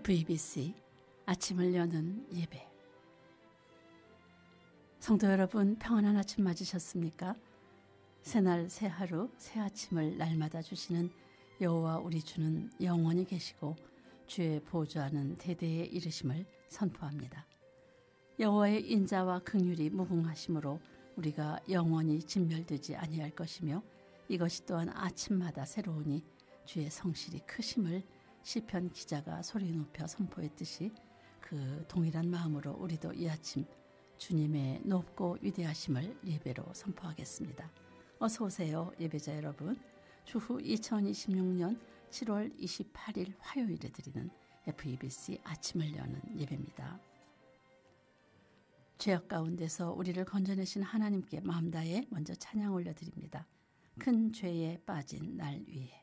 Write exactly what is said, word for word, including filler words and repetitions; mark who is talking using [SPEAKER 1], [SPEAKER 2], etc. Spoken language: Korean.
[SPEAKER 1] 에프이비씨 아침을 여는 예배. 성도 여러분, 평안한 아침 맞으셨습니까? 새날 새하루 새아침을 날마다 주시는 여호와 우리 주는 영원히 계시고 주의 보좌하는 대대에 이르심을 선포합니다. 여호와의 인자와 긍휼이 무궁하심으로 우리가 영원히 진멸되지 아니할 것이며 이것이 또한 아침마다 새로우니 주의 성실이 크심을 시편 기자가 소리 높여 선포했듯이 그 동일한 마음으로 우리도 이 아침 주님의 높고 위대하심을 예배로 선포하겠습니다. 어서 오세요, 예배자 여러분. 주후 이천이십육 년 칠월 이십팔일 화요일에 드리는 에프이비씨 아침을 여는 예배입니다. 죄악 가운데서 우리를 건져내신 하나님께 마음 다해 먼저 찬양 올려드립니다. 큰 죄에 빠진 날 위에.